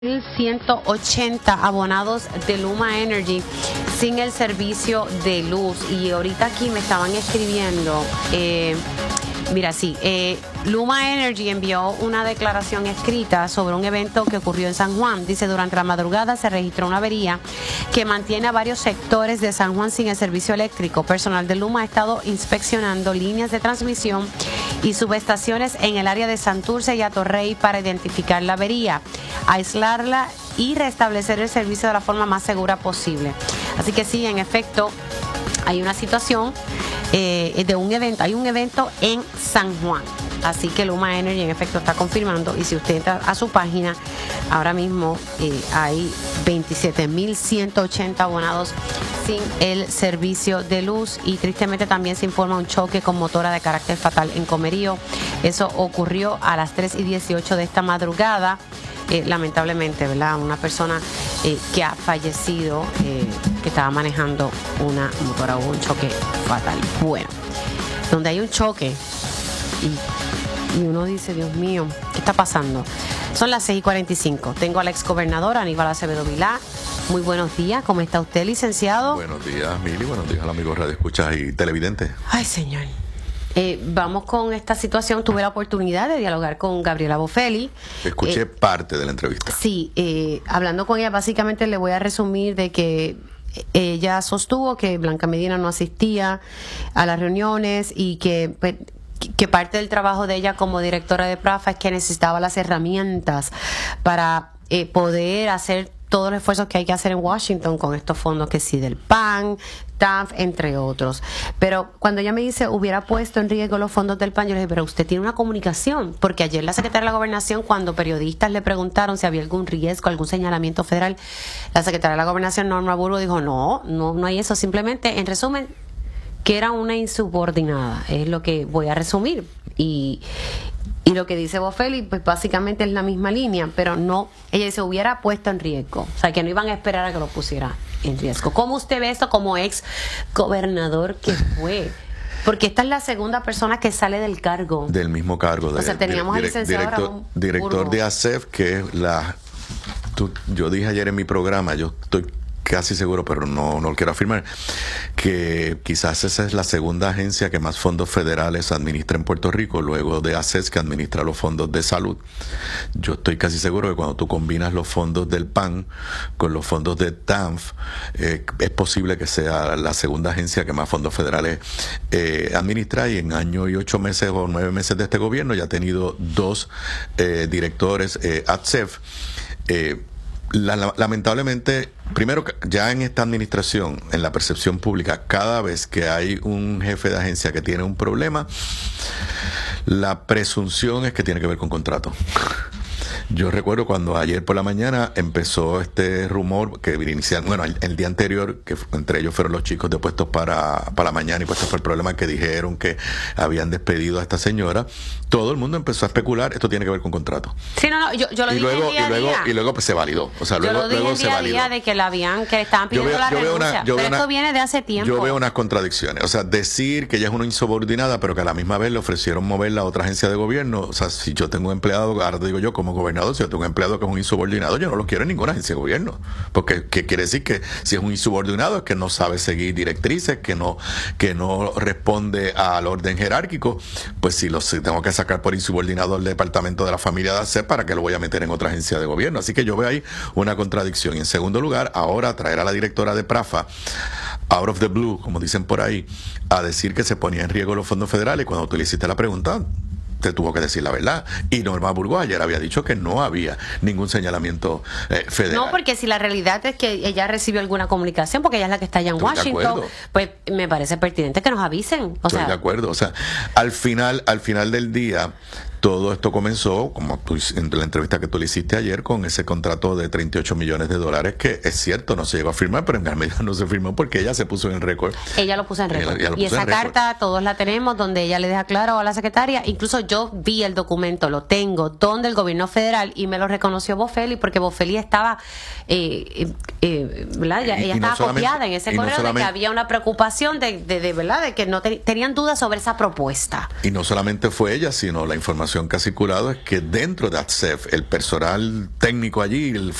180 abonados de Luma Energy sin el servicio de luz. Y ahorita aquí me estaban escribiendo, Luma Energy envió una declaración escrita sobre un evento que ocurrió en San Juan. Dice, durante la madrugada se registró una avería que mantiene a varios sectores de San Juan sin el servicio eléctrico. Personal de Luma ha estado inspeccionando líneas de transmisión y subestaciones en el área de Santurce y Atorrey para identificar la avería, aislarla y restablecer el servicio de la forma más segura posible. Así que sí, en efecto, hay una situación de un evento, hay un evento en San Juan. Así que Luma Energy en efecto está confirmando, y si usted entra a su página, ahora mismo hay 27.180 abonados sin el servicio de luz, y tristemente también se informa un choque con motora de carácter fatal en Comerío. Eso ocurrió a las 3:18 de esta madrugada. Lamentablemente, ¿verdad? Una persona que ha fallecido, que estaba manejando una motora, hubo un choque fatal. Bueno, donde hay un choque y uno dice, Dios mío, ¿qué está pasando? Son las 6:45. Tengo a la exgobernadora Aníbal Acevedo Vilá. Muy buenos días, ¿cómo está usted, licenciado? Buenos días, Mili, buenos días a los amigos radioescuchas y televidentes. Ay, señor. Vamos con esta situación. Tuve la oportunidad de dialogar con Gabriela Bofelli. Escuché parte de la entrevista. Sí, hablando con ella, básicamente le voy a resumir de que ella sostuvo que Blanca Medina no asistía a las reuniones y que parte del trabajo de ella como directora de PRAFA es que necesitaba las herramientas para poder hacer todos los esfuerzos que hay que hacer en Washington con estos fondos, que sí, del PAN, TANF, entre otros. Pero cuando ella me dice, hubiera puesto en riesgo los fondos del PAN, yo le dije, pero usted tiene una comunicación, porque ayer la secretaria de la Gobernación, cuando periodistas le preguntaron si había algún riesgo, algún señalamiento federal, la secretaria de la Gobernación, Norma Burgo, dijo, no hay eso, simplemente, en resumen, que era una insubordinada, es lo que voy a resumir. Y lo que dice Bofelli, pues básicamente es la misma línea, pero no, ella dice, hubiera puesto en riesgo, o sea, que no iban a esperar a que lo pusiera en riesgo. ¿Cómo usted ve esto como ex gobernador que fue? Porque esta es la segunda persona que sale del cargo. Del mismo cargo. O sea, teníamos al licenciado director de ASEF, que es yo dije ayer en mi programa, yo estoy casi seguro, pero no lo quiero afirmar, que quizás esa es la segunda agencia que más fondos federales administra en Puerto Rico, luego de ACES, que administra los fondos de salud. Yo estoy casi seguro que cuando tú combinas los fondos del PAN con los fondos de TANF, es posible que sea la segunda agencia que más fondos federales administra, y en año y 8 meses o 9 meses de este gobierno ya ha tenido 2 directores ASEF. Lamentablemente, primero, ya en esta administración, en la percepción pública, cada vez que hay un jefe de agencia que tiene un problema, la presunción es que tiene que ver con contrato. Yo recuerdo cuando ayer por la mañana empezó este rumor que inicial, bueno, el día anterior, que entre ellos fueron los chicos de Puestos para la Mañana, y pues este fue el problema, que dijeron que habían despedido a esta señora. Todo el mundo empezó a especular, esto tiene que ver con contrato. Sí, yo lo dije y luego pues se validó. O sea, luego se validó. De que que estaban pidiendo la renuncia. Pero esto viene de hace tiempo. Yo veo unas contradicciones. O sea, decir que ella es una insubordinada, pero que a la misma vez le ofrecieron moverla a otra agencia de gobierno. O sea, si yo tengo un empleado, ahora te digo yo como gobernador, si yo tengo un empleado que es un insubordinado, yo no lo quiero en ninguna agencia de gobierno. Porque ¿qué quiere decir? Que si es un insubordinado es que no sabe seguir directrices, que no responde al orden jerárquico. Pues si tengo que sacar por insubordinado al departamento de la familia de ASEP, ¿para qué lo voy a meter en otra agencia de gobierno? Así que yo veo ahí una contradicción. Y en segundo lugar, ahora traer a la directora de PRAFA, out of the blue, como dicen por ahí, a decir que se ponía en riesgo los fondos federales. Cuando tú le hiciste la pregunta, te tuvo que decir la verdad. Y Norma Burgo ayer había dicho que no había ningún señalamiento federal. No, porque si la realidad es que ella recibió alguna comunicación, porque ella es la que está allá en Washington, pues me parece pertinente que nos avisen. Estoy de acuerdo. O sea, al final del día, todo esto comenzó, como tú, en la entrevista que tú le hiciste ayer, con ese contrato de $38 millones, que es cierto, no se llegó a firmar, pero en gran medida no se firmó porque ella se puso en el récord. Ella lo puso en récord. Y esa carta todos la tenemos, donde ella le deja claro a la secretaria. Incluso yo vi el documento, lo tengo, donde el gobierno federal, y me lo reconoció Bofelli, porque Bofelli estaba, ¿verdad? Ella estaba copiada en ese correo, de que había una preocupación de ¿verdad? De que no tenían dudas sobre esa propuesta. Y no solamente fue ella, sino la información información que ha circulado es que dentro de ATSEF, el personal técnico allí, el